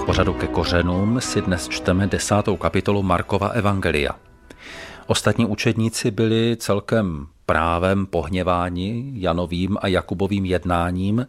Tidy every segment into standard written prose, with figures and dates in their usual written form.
pořadu Ke kořenům si dnes čteme 10. kapitolu Markova evangelia. Ostatní učedníci byli celkem právem pohněváni Janovým a Jakubovým jednáním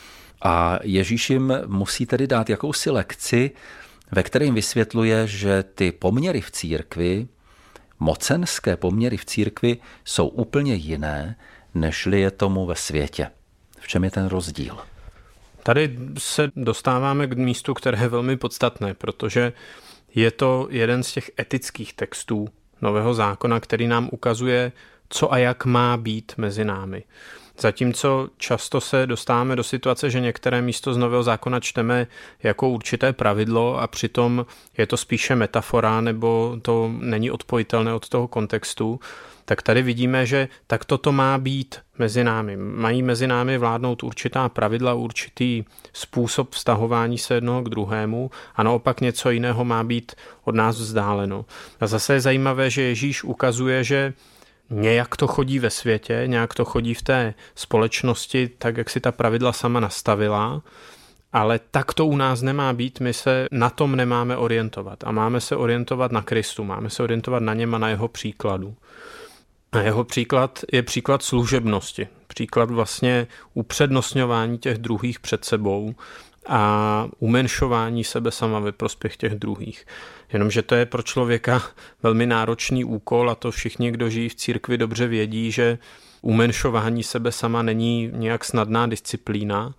a Ježíš jim musí tedy dát jakousi lekci, ve kterém vysvětluje, že ty poměry v církvi, mocenské poměry v církvi jsou úplně jiné, nežli je tomu ve světě. V čem je ten rozdíl? Tady se dostáváme k místu, které je velmi podstatné, protože je to jeden z těch etických textů Nového zákona, který nám ukazuje, co a jak má být mezi námi. Zatímco často se dostáváme do situace, že některé místo z Nového zákona čteme jako určité pravidlo a přitom je to spíše metafora nebo to není odpojitelné od toho kontextu, tak tady vidíme, že takto to má být mezi námi. Mají mezi námi vládnout určitá pravidla, určitý způsob vztahování se jednoho k druhému a naopak něco jiného má být od nás vzdáleno. A zase je zajímavé, že Ježíš ukazuje, že nějak to chodí ve světě, nějak to chodí v té společnosti, tak jak si ta pravidla sama nastavila, ale tak to u nás nemá být, my se na tom nemáme orientovat a máme se orientovat na Kristu, máme se orientovat na něm a na jeho příkladu. A jeho příklad je příklad služebnosti, příklad vlastně upřednostňování těch druhých před sebou a umenšování sebe sama ve prospěch těch druhých. Jenomže to je pro člověka velmi náročný úkol a to všichni, kdo žijí v církvi, dobře vědí, že umenšování sebe sama není nějak snadná disciplína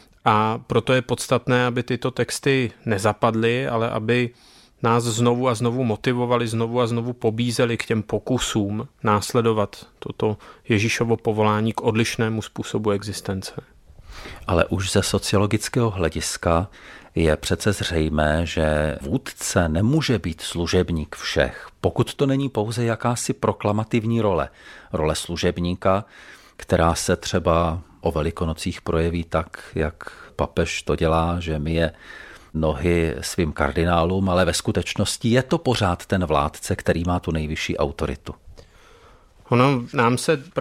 a proto je podstatné, aby tyto texty nezapadly, ale aby nás znovu a znovu motivovali, znovu a znovu pobízeli k těm pokusům následovat toto Ježíšovo povolání k odlišnému způsobu existence. Ale už ze sociologického hlediska je přece zřejmé, že vůdce nemůže být služebník všech, pokud to není pouze jakási proklamativní role. Role služebníka, která se třeba o Velikonocích projeví tak, jak papež to dělá, že myje nohy svým kardinálům, ale ve skutečnosti je to pořád ten vládce, který má tu nejvyšší autoritu. Nám se